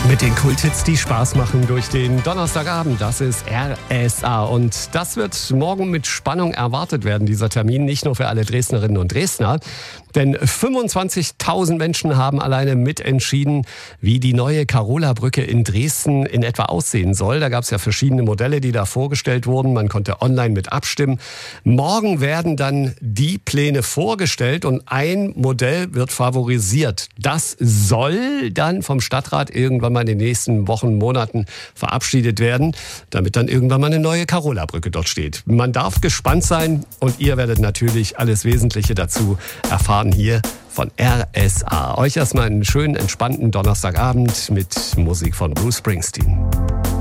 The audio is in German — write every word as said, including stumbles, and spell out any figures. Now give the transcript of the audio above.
Mit den Kulthits, die Spaß machen durch den Donnerstagabend. Das ist R S A. Und das wird morgen mit Spannung erwartet werden, dieser Termin. Nicht nur für alle Dresdnerinnen und Dresdner. Denn fünfundzwanzigtausend Menschen haben alleine mitentschieden, wie die neue Carola-Brücke in Dresden in etwa aussehen soll. Da gab es ja verschiedene Modelle, die da vorgestellt wurden. Man konnte online mit abstimmen. Morgen werden dann die Pläne vorgestellt und ein Modell wird favorisiert. Das soll dann vom Stadtrat irgendwann mal in den nächsten Wochen, Monaten verabschiedet werden, damit dann irgendwann mal eine neue Carola-Brücke dort steht. Man darf gespannt sein und ihr werdet natürlich alles Wesentliche dazu erfahren hier von R S A. Euch erstmal einen schönen, entspannten Donnerstagabend mit Musik von Bruce Springsteen.